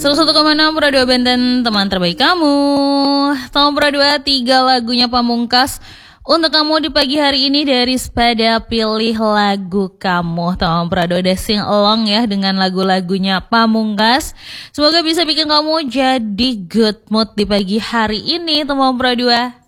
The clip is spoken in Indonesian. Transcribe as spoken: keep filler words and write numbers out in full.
seratus satu koma enam Pro dua Banten, teman terbaik kamu. Tahun Pro dua, tiga lagunya Pamungkas untuk kamu di pagi hari ini dari Spada. Pilih lagu kamu. Tahun Pro dua udah sing along ya dengan lagu-lagunya Pamungkas. Semoga bisa bikin kamu jadi good mood di pagi hari ini, teman Pro dua.